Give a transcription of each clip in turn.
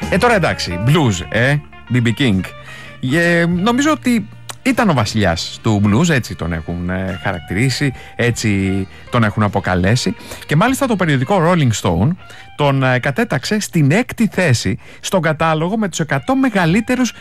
Τώρα εντάξει, blues, BB King. Νομίζω ότι ήταν ο βασιλιάς του blues, έτσι τον έχουν χαρακτηρίσει, έτσι τον έχουν αποκαλέσει. Και μάλιστα το περιοδικό Rolling Stone τον κατέταξε στην 6η θέση στον κατάλογο με τους 100 μεγαλύτερους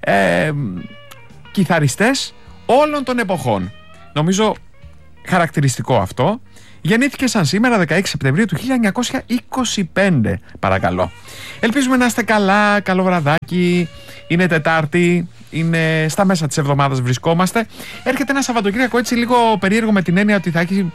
κιθαριστές όλων των εποχών. Νομίζω χαρακτηριστικό αυτό. Γεννήθηκε σαν σήμερα 16 Σεπτεμβρίου του 1925, παρακαλώ. Ελπίζουμε να είστε καλά, καλό βραδάκι, είναι Τετάρτη, είναι στα μέσα της εβδομάδας βρισκόμαστε. Έρχεται ένα Σαββατοκύριακο έτσι λίγο περίεργο με την έννοια ότι θα έχει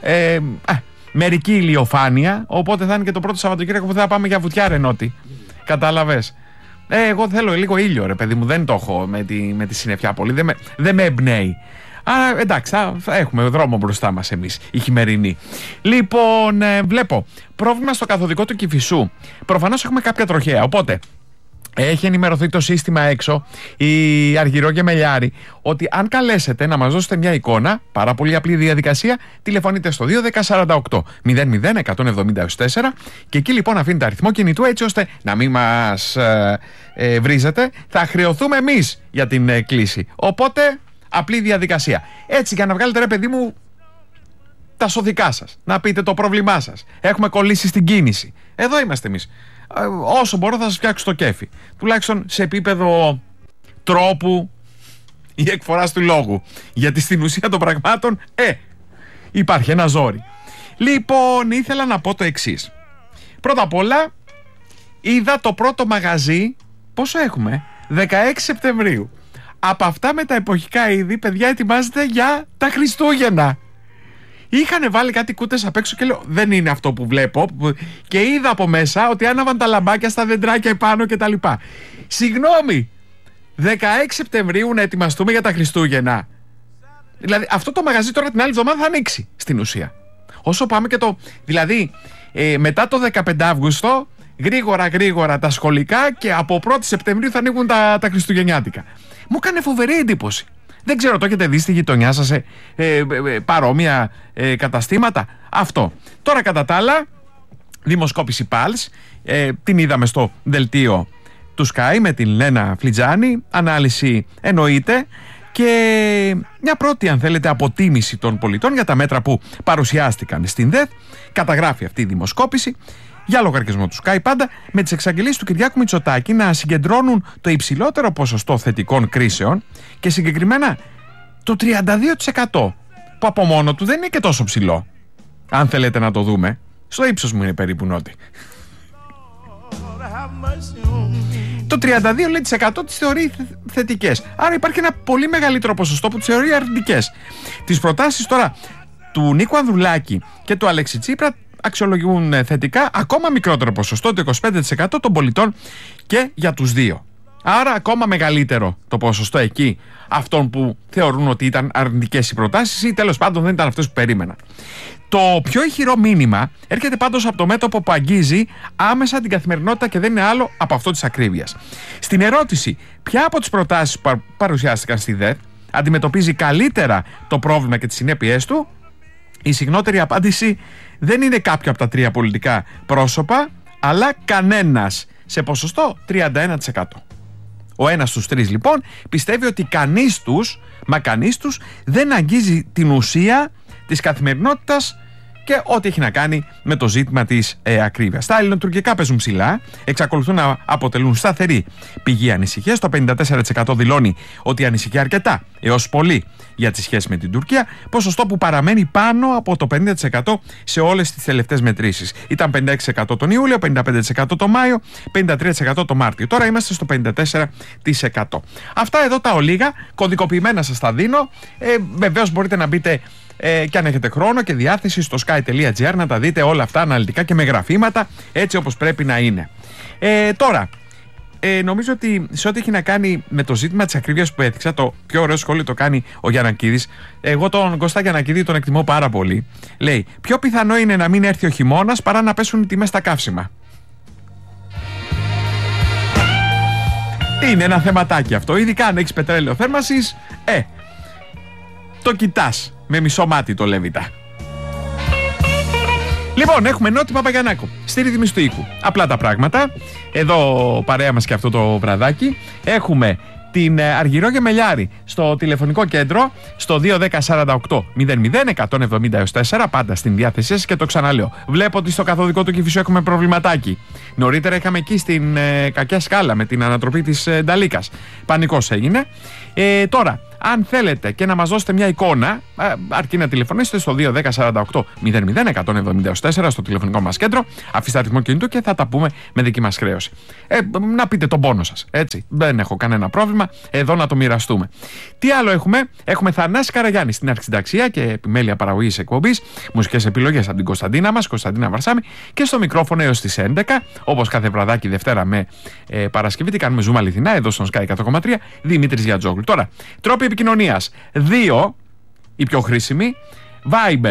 μερική ηλιοφάνεια, οπότε θα είναι και το πρώτο Σαββατοκύριακο που θα πάμε για βουτιά, Ρενότη. Κατάλαβες. Εγώ θέλω λίγο ήλιο, ρε παιδί μου, δεν το έχω με τη συννεφιά πολύ, δεν με εμπνέει. Άρα εντάξει, θα έχουμε δρόμο μπροστά μας εμείς, οι χειμερινοί. Λοιπόν, βλέπω πρόβλημα στο καθοδικό του Κηφισού. Προφανώς έχουμε κάποια τροχαία, οπότε έχει ενημερωθεί το σύστημα έξω, η Αργυρό Γεμελιάρη, ότι αν καλέσετε να μας δώσετε μια εικόνα, πάρα πολύ απλή διαδικασία, τηλεφωνείτε στο 21048 00 170 4 και εκεί λοιπόν αφήνετε αριθμό κινητού έτσι ώστε να μην μας βρίζετε. Θα χρεωθούμε εμείς για την κλήση. Οπότε απλή διαδικασία. Έτσι για να βγάλετε, ρε παιδί μου, τα σωδικά σας, να πείτε το πρόβλημά σας. Έχουμε κολλήσει στην κίνηση. Εδώ είμαστε εμείς. Όσο μπορώ θα σας φτιάξω το κέφι. Τουλάχιστον σε επίπεδο τρόπου ή εκφοράς του λόγου. Γιατί στην ουσία των πραγμάτων υπάρχει ένα ζόρι. Λοιπόν, ήθελα να πω το εξής. Πρώτα απ' όλα, είδα το πρώτο μαγαζί. Πόσο έχουμε? 16 Σεπτεμβρίου. Από αυτά με τα εποχικά είδη, παιδιά, ετοιμάζεται για τα Χριστούγεννα. Είχανε βάλει κάτι κούτες απ' έξω και λέω δεν είναι αυτό που βλέπω. Και είδα από μέσα ότι άναβαν τα λαμπάκια στα δεντράκια επάνω κτλ. Συγγνώμη, 16 Σεπτεμβρίου να ετοιμαστούμε για τα Χριστούγεννα. Δηλαδή αυτό το μαγαζί τώρα την άλλη εβδομάδα θα ανοίξει στην ουσία. Όσο πάμε και το. Δηλαδή μετά το 15 Αύγουστο, γρήγορα τα σχολικά και από 1η Σεπτεμβρίου θα ανοίγουν τα Χριστουγεννιάτικα. Μου έκανε φοβερή εντύπωση. Δεν ξέρω, το έχετε δει στη γειτονιά σας παρόμοια καταστήματα? Αυτό. Τώρα κατά τα άλλα, δημοσκόπηση Pulse, την είδαμε στο δελτίο του Sky με την Λένα Φλιτζάνη, ανάλυση εννοείται και μια πρώτη, αν θέλετε, αποτίμηση των πολιτών για τα μέτρα που παρουσιάστηκαν στην ΔΕΘ. Καταγράφει αυτή η δημοσκόπηση για λογαριασμό του Sky πάντα, με τις εξαγγελίες του Κυριάκου Μητσοτάκη να συγκεντρώνουν το υψηλότερο ποσοστό θετικών κρίσεων και συγκεκριμένα το 32%, που από μόνο του δεν είναι και τόσο ψηλό. Αν θέλετε να το δούμε, στο ύψος μου είναι περίπου, Νότι. Το 32% τις θεωρεί θετικές. Άρα υπάρχει ένα πολύ μεγαλύτερο ποσοστό που τις θεωρεί αρνητικές. Τις προτάσεις τώρα του Νίκου Ανδρουλάκη και του Αλέξη Τσίπρα αξιολογούν θετικά ακόμα μικρότερο ποσοστό, το 25% των πολιτών και για τους δύο. Άρα ακόμα μεγαλύτερο το ποσοστό εκεί αυτών που θεωρούν ότι ήταν αρνητικές οι προτάσεις ή τέλος πάντων δεν ήταν αυτές που περίμεναν. Το πιο ηχηρό μήνυμα έρχεται πάντως από το μέτωπο που αγγίζει άμεσα την καθημερινότητα και δεν είναι άλλο από αυτό της ακρίβειας. Στην ερώτηση ποια από τις προτάσεις που παρουσιάστηκαν στη ΔΕΘ αντιμετωπίζει καλύτερα το πρόβλημα και τις συνέπειές του, η συχνότερη απάντηση δεν είναι κάποιο από τα τρία πολιτικά πρόσωπα, αλλά κανένας, σε ποσοστό 31%. Ο ένας στους τρεις λοιπόν πιστεύει ότι κανείς τους δεν αγγίζει την ουσία της καθημερινότητας και ό,τι έχει να κάνει με το ζήτημα της ακρίβειας. Τα ελληνοτουρκικά παίζουν ψηλά, εξακολουθούν να αποτελούν σταθερή πηγή ανησυχίας. Το 54% δηλώνει ότι ανησυχεί αρκετά έως πολύ για τη σχέση με την Τουρκία, ποσοστό που παραμένει πάνω από το 50% σε όλες τις τελευταίες μετρήσεις. Ήταν 56% τον Ιούλιο, 55% τον Μάιο, 53% τον Μάρτιο. Τώρα είμαστε στο 54%. Αυτά εδώ τα ολίγα, κωδικοποιημένα σας τα δίνω. Βεβαίως μπορείτε να μπείτε και αν έχετε χρόνο και διάθεση στο sky.gr να τα δείτε όλα αυτά αναλυτικά και με γραφήματα έτσι όπως πρέπει να είναι. Τώρα, νομίζω ότι σε ό,τι έχει να κάνει με το ζήτημα της ακρίβειας που έθιξα, το πιο ωραίο σχόλιο το κάνει ο Γιαννακίδης. Εγώ τον Κωστά Γιαννακίδη τον εκτιμώ πάρα πολύ. Λέει, πιο πιθανό είναι να μην έρθει ο χειμώνας παρά να πέσουν οι τιμές στα καύσιμα. Είναι ένα θεματάκι αυτό, ειδικά αν έχεις πετρέλαιο θέρμανσης, το κοιτάς με μισό μάτι το Λέβητα. Λοιπόν, έχουμε Νότι Παπαγιαννάκου στη ρύθμιση του οίκου. Απλά τα πράγματα. Εδώ παρέα μας και αυτό το βραδάκι. Έχουμε την Αργυρό Γεμελιάρη στο τηλεφωνικό κέντρο στο 210-48-00-170-4, πάντα στην διάθεσή σας, και το ξαναλέω. Βλέπω ότι στο καθοδικό του Κηφισού έχουμε προβληματάκι. Νωρίτερα είχαμε εκεί στην Κακιά Σκάλα με την ανατροπή της Νταλίκας. Πανικός έγινε. Τώρα, αν θέλετε και να μας δώσετε μια εικόνα, αρκεί να τηλεφωνήσετε στο 210-48-00-170-4 στο τηλεφωνικό μας κέντρο. Αφήστε αριθμό κινητού και θα τα πούμε με δική μας χρέωση. Να πείτε τον πόνο σας. Έτσι. Δεν έχω κανένα πρόβλημα. Εδώ να το μοιραστούμε. Τι άλλο έχουμε? Έχουμε Θανάση Καραγιάννη στην αρχισυνταξία και επιμέλεια παραγωγής εκπομπής. Μουσικές επιλογές από την Κωνσταντίνα μας, Κωνσταντίνα Βαρσάμι, και στο μικρόφωνο έως τις 11. Όπως κάθε βραδάκι Δευτέρα με Παρασκευή. Τι κάνουμε? Ζούμε αληθινά εδώ στον Sky 100,3. Δημήτρης Γιατζόγλου. Τώρα, τρόποι επικοινωνίας. 2, οι πιο χρήσιμοι. Viber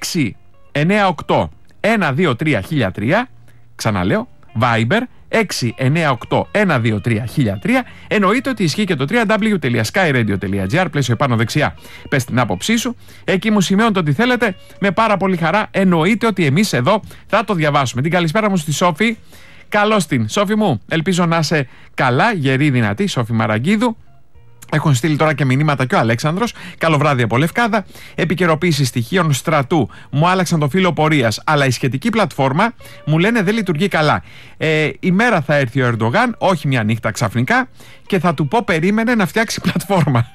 698-123-1003. Ξαναλέω. Viber 698-123-1003. Εννοείται ότι ισχύει και το www.skyradio.gr. Πλαίσιο επάνω δεξιά. Πες την άποψή σου. Εκεί μου σημειώνετε ό,τι θέλετε. Με πάρα πολύ χαρά. Εννοείται ότι εμείς εδώ θα το διαβάσουμε. Την καλησπέρα μου στη Σόφη. Καλώς την. Σόφη μου, ελπίζω να είσαι καλά, γερή, δυνατή. Σόφη Μαραγκίδου. Έχουν στείλει τώρα και μηνύματα και ο Αλέξανδρος. Καλό βράδυ από Λευκάδα. Επικαιροποίηση στοιχείων στρατού. Μου άλλαξαν το φύλλο πορείας. Αλλά η σχετική πλατφόρμα μου λένε δεν λειτουργεί καλά. Η μέρα θα έρθει ο Ερντογάν, όχι μια νύχτα ξαφνικά, και θα του πω περίμενε να φτιάξει πλατφόρμα.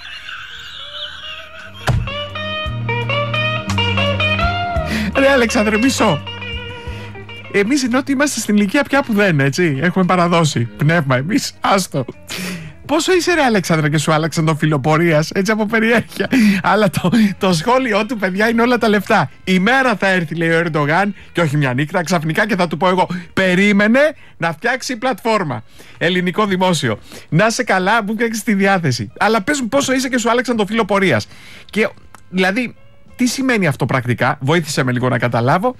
Ρε Αλέξανδρε, μισό. Εμείς ενώ ότι είμαστε στην ηλικία πια που δεν, έτσι. Έχουμε παραδώσει πνεύμα εμείς. Άστο. Πόσο είσαι ρε Αλέξανδρα και σου άλλαξαν το φύλλο πορείας, έτσι από περιέργεια? Αλλά το σχόλιο του, παιδιά, είναι όλα τα λεφτά. Η μέρα θα έρθει, λέει ο Ερντογάν, και όχι μια νύχτα ξαφνικά, και θα του πω εγώ περίμενε να φτιάξει πλατφόρμα. Ελληνικό δημόσιο. Να είσαι καλά, μου φτιάξει τη διάθεση. Αλλά πες μου πόσο είσαι και σου άλλαξαν το φύλλο πορείας. Και δηλαδή, τι σημαίνει αυτό πρακτικά? Βοήθησε με λίγο να καταλάβω.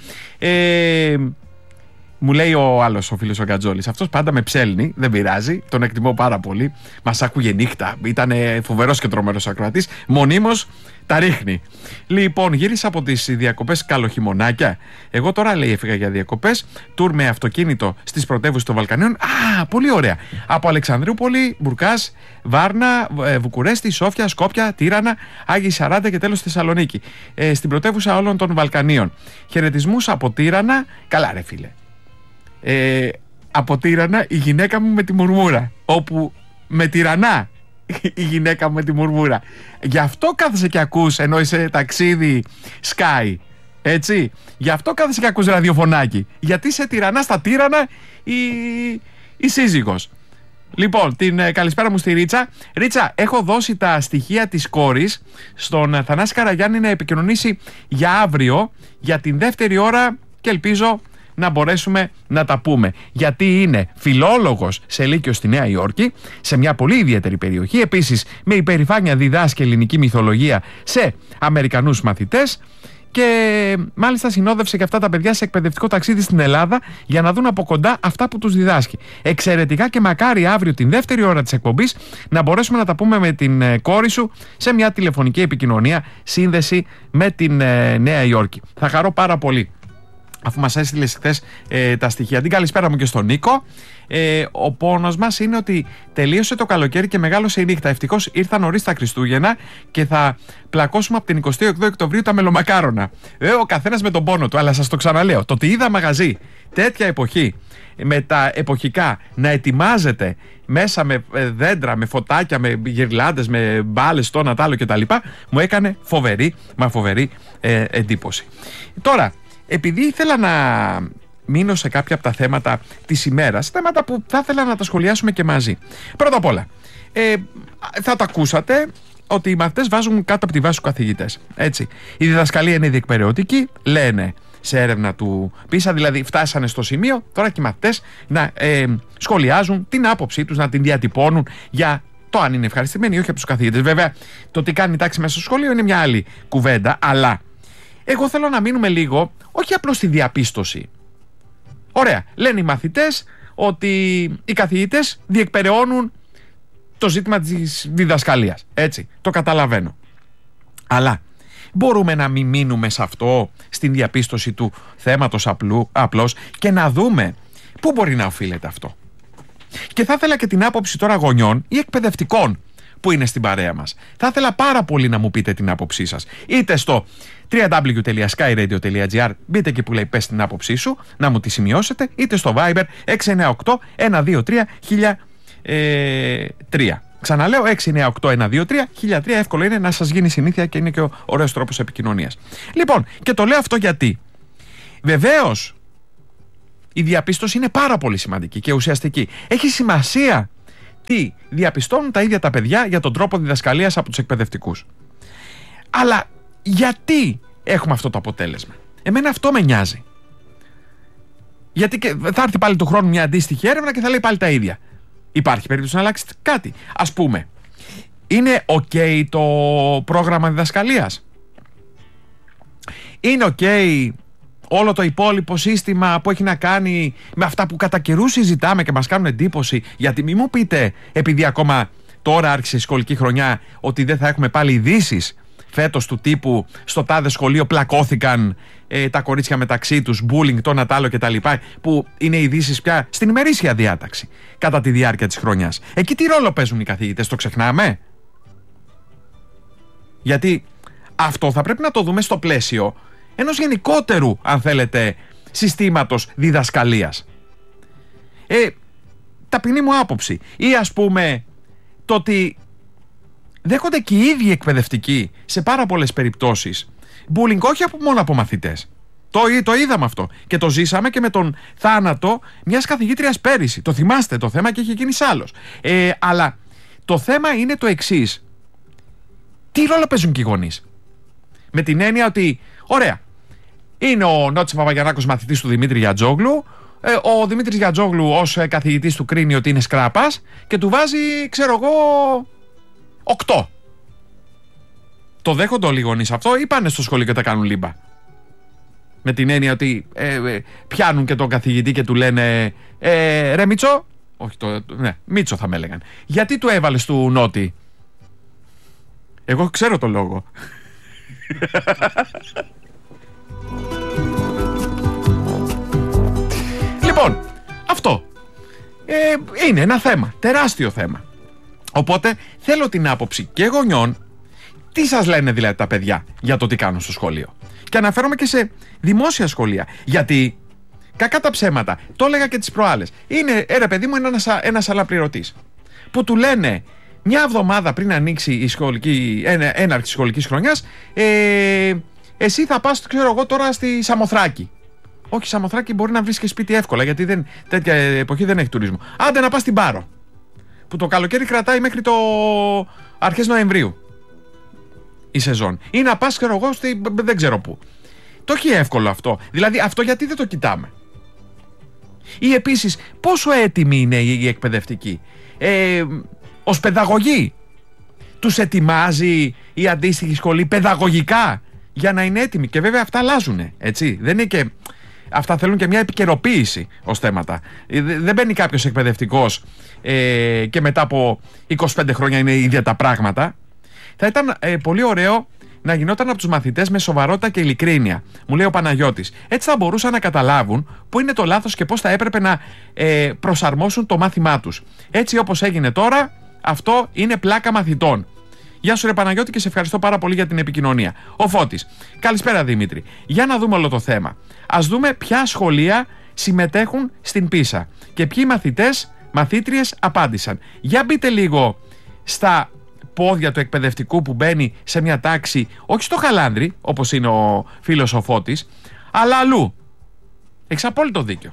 Μου λέει ο άλλος, ο φίλος ο Γκατζόλης, αυτός πάντα με ψέλνει, δεν πειράζει, τον εκτιμώ πάρα πολύ. Μας άκουγε νύχτα, ήταν φοβερός και τρομερός ακροατής, μονίμως τα ρίχνει. Λοιπόν, γύρισα από τις διακοπές καλοχειμωνάκια. Εγώ τώρα, λέει, έφυγα για διακοπές, τουρ με αυτοκίνητο στις πρωτεύουσες των Βαλκανίων. Πολύ ωραία. Από Αλεξανδρούπολη, Μπουρκάς, Βάρνα, Βουκουρέστη, Σόφια, Σκόπια, Τύρανα, Άγιοι Σαράντα και τέλος Θεσσαλονίκη. Στην πρωτεύουσα όλων των Βαλκανίων. Χαιρετισμούς από Τύρανα. Καλά, ρε φίλε. Από Τύρανα η γυναίκα μου με τη μουρμούρα. Όπου με Τυραννά η γυναίκα μου με τη μουρμούρα. Γι' αυτό κάθεσαι και ακούς, ενώ είσαι ταξίδι Sky. Έτσι. Γι' αυτό κάθεσαι και ακούς ραδιοφωνάκι. Γιατί σε Τυραννά στα Τύρανα η σύζυγος. Λοιπόν, την καλησπέρα μου στη Ρίτσα. Ρίτσα, έχω δώσει τα στοιχεία της κόρης στον Θανάση Καραγιάννη να επικοινωνήσει για αύριο, για την δεύτερη ώρα, και ελπίζω να μπορέσουμε να τα πούμε. Γιατί είναι φιλόλογος σε Λύκειο στη Νέα Υόρκη, σε μια πολύ ιδιαίτερη περιοχή. Επίσης, με υπερηφάνεια διδάσκει ελληνική μυθολογία σε Αμερικανούς μαθητές. Και μάλιστα συνόδευσε και αυτά τα παιδιά σε εκπαιδευτικό ταξίδι στην Ελλάδα για να δουν από κοντά αυτά που τους διδάσκει. Εξαιρετικά, και μακάρι αύριο την δεύτερη ώρα της εκπομπής να μπορέσουμε να τα πούμε με την κόρη σου σε μια τηλεφωνική επικοινωνία, σύνδεση με την Νέα Υόρκη. Θα χαρώ πάρα πολύ, αφού μας έστειλες χθες τα στοιχεία. Την καλησπέρα μου και στον Νίκο. Ο πόνος μας είναι ότι τελείωσε το καλοκαίρι και μεγάλωσε η νύχτα. Ευτυχώς ήρθαν νωρίς τα Χριστούγεννα και θα πλακώσουμε από την 28 Οκτωβρίου τα μελομακάρονα. Ο καθένας με τον πόνο του, αλλά σας το ξαναλέω. Το ότι είδα μαγαζί τέτοια εποχή, με τα εποχικά, να ετοιμάζεται μέσα με δέντρα, με φωτάκια, με γυρλάντες, με μπάλες, το ένα τ' άλλο κτλ., μου έκανε φοβερή εντύπωση. Τώρα, επειδή ήθελα να μείνω σε κάποια από τα θέματα της ημέρας, θέματα που θα ήθελα να τα σχολιάσουμε και μαζί. Πρώτα απ' όλα, θα τα ακούσατε ότι οι μαθητές βάζουν κάτω από τη βάση τους καθηγητές. Έτσι. Η διδασκαλία είναι διεκπεραιωτική, λένε σε έρευνα του PISA, δηλαδή φτάσανε στο σημείο τώρα και οι μαθητές να σχολιάζουν την άποψή τους, να την διατυπώνουν για το αν είναι ευχαριστημένοι ή όχι από τους καθηγητές. Βέβαια, το τι κάνει η τάξη μέσα στο σχολείο είναι μια άλλη κουβέντα, αλλά εγώ θέλω να μείνουμε λίγο, όχι απλώς στη διαπίστωση. Ωραία, λένε οι μαθητές ότι οι καθηγητές διεκπεραιώνουν το ζήτημα της διδασκαλίας. Έτσι, το καταλαβαίνω. Αλλά μπορούμε να μην μείνουμε σε αυτό, στην διαπίστωση του θέματος απλώς, και να δούμε πού μπορεί να οφείλεται αυτό. Και θα ήθελα και την άποψη τώρα γονιών ή εκπαιδευτικών που είναι στην παρέα μας. Θα ήθελα πάρα πολύ να μου πείτε την άποψή σας. Είτε στο www.skyradio.gr, μπείτε εκεί που λέει πες την άποψή σου, να μου τη σημειώσετε, είτε στο Viber 698-123-1003. Ξαναλέω 698-123-1003, εύκολο είναι να σας γίνει συνήθεια και είναι και ο ωραίος τρόπος επικοινωνίας. Λοιπόν, και το λέω αυτό γιατί βεβαίως η διαπίστωση είναι πάρα πολύ σημαντική και ουσιαστική. Έχει σημασία τι διαπιστώνουν τα ίδια τα παιδιά για τον τρόπο διδασκαλίας από τους εκπαιδευτικούς. Αλλά γιατί έχουμε αυτό το αποτέλεσμα? Εμένα αυτό με νοιάζει. Γιατί και θα έρθει πάλι του χρόνου μια αντίστοιχη έρευνα και θα λέει πάλι τα ίδια. Υπάρχει περίπτωση να αλλάξει κάτι? Ας πούμε, είναι ok το πρόγραμμα διδασκαλίας? Είναι ok όλο το υπόλοιπο σύστημα που έχει να κάνει με αυτά που κατά καιρούς συζητάμε και μας κάνουν εντύπωση? Γιατί μη μου πείτε, επειδή ακόμα τώρα άρχισε η σχολική χρονιά, ότι δεν θα έχουμε πάλι ειδήσεις φέτος του τύπου στο τάδε σχολείο πλακώθηκαν τα κορίτσια μεταξύ τους, bullying, το ένα τ' άλλο κτλ. Που είναι ειδήσεις πια στην ημερήσια διάταξη κατά τη διάρκεια της χρονιάς. Εκεί τι ρόλο παίζουν οι καθηγητές, το ξεχνάμε? Γιατί αυτό θα πρέπει να το δούμε στο πλαίσιο ενός γενικότερου, αν θέλετε, συστήματος διδασκαλίας. Ταπεινή μου άποψη. Ή ας πούμε το ότι δέχονται και οι ίδιοι εκπαιδευτικοί σε πάρα πολλές περιπτώσεις bullying, όχι μόνο από μαθητές. Το είδαμε αυτό και το ζήσαμε και με τον θάνατο μιας καθηγήτριας πέρυσι. Το θυμάστε το θέμα και είχε γίνει άλλος. Αλλά το θέμα είναι το εξής. Τι ρόλο παίζουν και οι γονείς? Με την έννοια ότι, ωραία, είναι ο Νότσης Παπαγιαννάκος μαθητής του Δημήτρη Γιατζόγλου, ο Δημήτρης Γιατζόγλου ως καθηγητής του κρίνει ότι είναι σκράπας και του βάζει, ξέρω εγώ, 8. Το δέχονται όλοι οι γονείς αυτό ή πάνε στο σχολείο και τα κάνουν λίμπα? Με την έννοια ότι πιάνουν και τον καθηγητή και του λένε ρε Μίτσο, όχι ναι, Μίτσο θα με έλεγαν, γιατί του έβαλες του Νότι? Εγώ ξέρω το λόγο. Λοιπόν, αυτό είναι ένα θέμα, τεράστιο θέμα. Οπότε θέλω την άποψη και γονιών. Τι σας λένε δηλαδή τα παιδιά για το τι κάνουν στο σχολείο? Και αναφέρομαι και σε δημόσια σχολεία. Γιατί, κακά τα ψέματα, το έλεγα και τις προάλλες, είναι, ρε παιδί μου, ένας αναπληρωτής που του λένε μια εβδομάδα πριν ανοίξει η έναρξη σχολικής χρονιάς, εσύ θα πας, ξέρω εγώ, τώρα στη Σαμοθράκη. Όχι, Σαμοθράκη μπορεί να βρεις και σπίτι εύκολα, γιατί τέτοια εποχή δεν έχει τουρισμό. Άντε να πας στην Πάρο, που το καλοκαίρι κρατάει μέχρι το αρχές Νοεμβρίου η σεζόν. Ή να πας, ξέρω εγώ, δεν ξέρω πού. Το έχει εύκολο αυτό. Δηλαδή αυτό γιατί δεν το κοιτάμε? Ή επίσης πόσο έτοιμοι είναι οι εκπαιδευτικοί? Ως παιδαγωγοί τους ετοιμάζει η αντίστοιχη σχολή παιδαγωγικά για να είναι έτοιμοι? Και βέβαια αυτά αλλάζουν, έτσι. Δεν είναι και... Αυτά θέλουν και μια επικαιροποίηση ως θέματα. Δεν μπαίνει κάποιος εκπαιδευτικός και μετά από 25 χρόνια είναι ίδια τα πράγματα. Θα ήταν πολύ ωραίο να γινόταν από τους μαθητές με σοβαρότητα και ειλικρίνεια, μου λέει ο Παναγιώτης. Έτσι θα μπορούσαν να καταλάβουν πού είναι το λάθος και πώς θα έπρεπε να προσαρμόσουν το μάθημά τους. Έτσι όπως έγινε τώρα, αυτό είναι πλάκα μαθητών. Γεια σου ρε Παναγιώτη και σε ευχαριστώ πάρα πολύ για την επικοινωνία. Ο Φώτης. Καλησπέρα Δημήτρη. Για να δούμε όλο το θέμα. Ας δούμε ποια σχολεία συμμετέχουν στην PISA και ποιοι μαθητές, μαθήτριες απάντησαν. Για μπείτε λίγο στα πόδια του εκπαιδευτικού που μπαίνει σε μια τάξη, όχι στο Χαλάνδρι, όπως είναι ο φίλος ο Φώτης, αλλά αλλού. Έχεις απόλυτο δίκιο.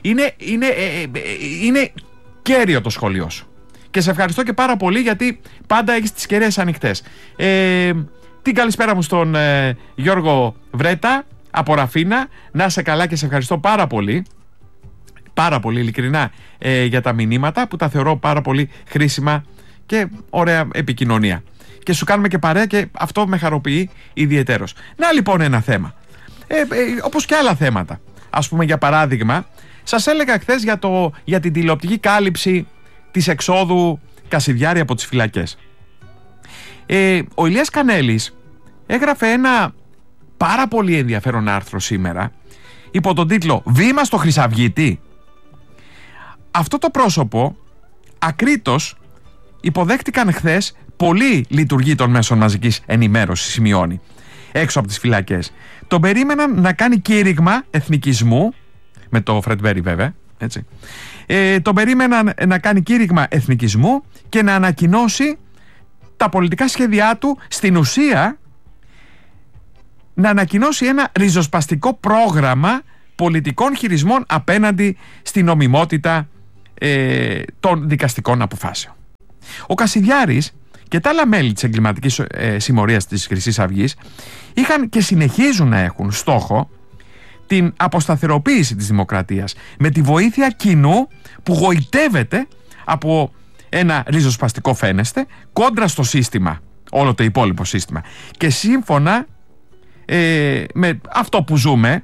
Είναι κέριο το σχολείο σου. Και σε ευχαριστώ και πάρα πολύ γιατί πάντα έχεις τις κεραίες ανοιχτές. Την καλησπέρα μου στον Γιώργο Βρέτα από Ραφίνα. Να είσαι καλά και σε ευχαριστώ πάρα πολύ. Πάρα πολύ ειλικρινά για τα μηνύματα που τα θεωρώ πάρα πολύ χρήσιμα και ωραία επικοινωνία. Και σου κάνουμε και παρέα και αυτό με χαροποιεί ιδιαιτέρως. Να λοιπόν ένα θέμα. Όπως και άλλα θέματα. Ας πούμε για παράδειγμα, σας έλεγα χθες για την τηλεοπτική κάλυψη της εξόδου Κασιδιάρη από τις φυλακές. Ο Ηλίας Κανέλης έγραφε ένα πάρα πολύ ενδιαφέρον άρθρο σήμερα υπό τον τίτλο «Βήμα στο Χρυσαυγίτη». Αυτό το πρόσωπο ακρίτως υποδέχτηκαν χθες πολλοί λειτουργοί των μέσων μαζικής ενημέρωσης, σημειώνει, έξω από τις φυλακές. Τον περίμεναν να κάνει κήρυγμα εθνικισμού, με το Φρεντβέρι βέβαια, έτσι. Τον περίμεναν να κάνει κήρυγμα εθνικισμού και να ανακοινώσει τα πολιτικά σχέδιά του, στην ουσία να ανακοινώσει ένα ριζοσπαστικό πρόγραμμα πολιτικών χειρισμών απέναντι στην νομιμότητα των δικαστικών αποφάσεων. Ο Κασιδιάρης και τα άλλα μέλη της εγκληματικής συμμορίας της Χρυσής Αυγής είχαν και συνεχίζουν να έχουν στόχο την αποσταθεροποίηση της δημοκρατίας με τη βοήθεια κοινού που γοητεύεται από ένα ριζοσπαστικό φαίνεστε κόντρα στο σύστημα, όλο το υπόλοιπο σύστημα. Και σύμφωνα με αυτό που ζούμε,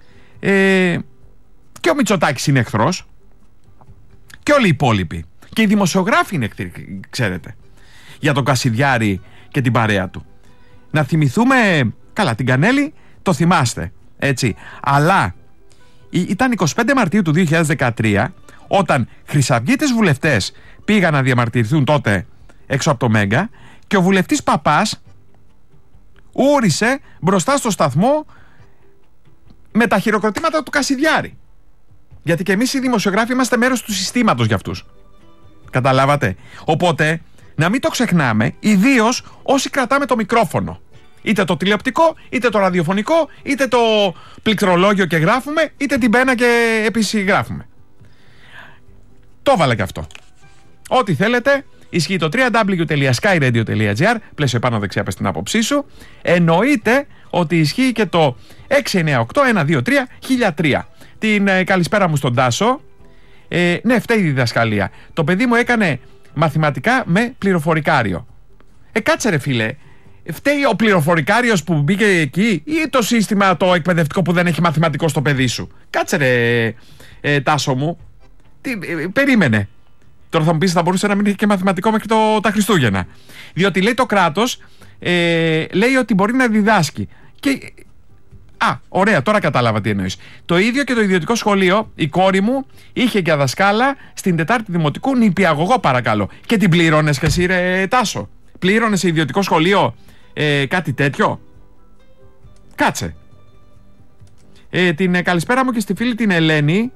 και ο Μητσοτάκης είναι εχθρός και όλοι οι υπόλοιποι. Και οι δημοσιογράφοι είναι εχθροί, ξέρετε, για τον Κασιδιάρη και την παρέα του. Να θυμηθούμε, καλά, την Κανέλη το θυμάστε, έτσι. Αλλά ήταν 25 Μαρτίου του 2013 όταν χρυσαυγίτες βουλευτές πήγαν να διαμαρτυρηθούν τότε έξω από το Μέγκα και ο βουλευτής Παπάς ούρισε μπροστά στο σταθμό με τα χειροκροτήματα του Κασιδιάρη. Γιατί και εμείς οι δημοσιογράφοι είμαστε μέρος του συστήματος για αυτούς. Καταλάβατε? Οπότε να μην το ξεχνάμε, ιδίως όσοι κρατάμε το μικρόφωνο. Είτε το τηλεοπτικό, είτε το ραδιοφωνικό, είτε το πληκτρολόγιο και γράφουμε, είτε την πένα και επισυγγράφουμε. Το έβαλα και αυτό. Ό,τι θέλετε, ισχύει το www.skyradio.gr, πλαίσιο επάνω δεξιά πες την άποψή σου. Εννοείται ότι ισχύει και το 698-123-1003. Την καλησπέρα μου στον Τάσο. Ναι, φταίει η διδασκαλία. Το παιδί μου έκανε μαθηματικά με πληροφορικάριο. Κάτσε ρε φίλε, φταίει ο πληροφορικάριος που μπήκε εκεί ή το σύστημα το εκπαιδευτικό που δεν έχει μαθηματικό στο παιδί σου? Κάτσε ρε Τάσο μου. Περίμενε. Τώρα θα μου πεις θα μπορούσε να μην έχει και μαθηματικό μέχρι τα Χριστούγεννα. Διότι λέει το κράτος, λέει ότι μπορεί να διδάσκει. Και... ωραία, τώρα κατάλαβα τι εννοείς. Το ίδιο και το ιδιωτικό σχολείο. Η κόρη μου είχε για δασκάλα στην Τετάρτη Δημοτικού νηπιαγωγό, παρακαλώ. Και την πλήρωνες και εσύ ρε Τάσο? Πλήρωνες σε ιδιωτικό σχολείο κάτι τέτοιο? Κάτσε. Την καλησπέρα μου και στη φίλη την Ελένη.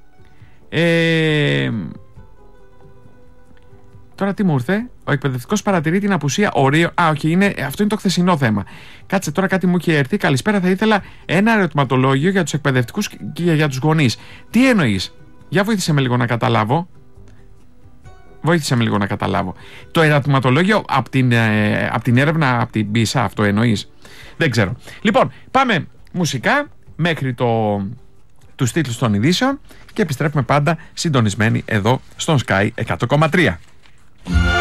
Τώρα τι μου ήρθε? Ο εκπαιδευτικός παρατηρεί την απουσία ορίων. Όχι, αυτό είναι το χθεσινό θέμα. Κάτσε, τώρα κάτι μου έχει έρθει. Καλησπέρα, θα ήθελα ένα ερωτηματολόγιο για τους εκπαιδευτικούς και για τους γονείς. Τι εννοείς? Για βοήθησε με λίγο να καταλάβω. Το ερωτηματολόγιο από την έρευνα, από την PISA, αυτό εννοείς? Δεν ξέρω. Λοιπόν, πάμε μουσικά μέχρι τους τίτλους των ειδήσεων και επιστρέφουμε πάντα συντονισμένοι εδώ στον Sky 100,3.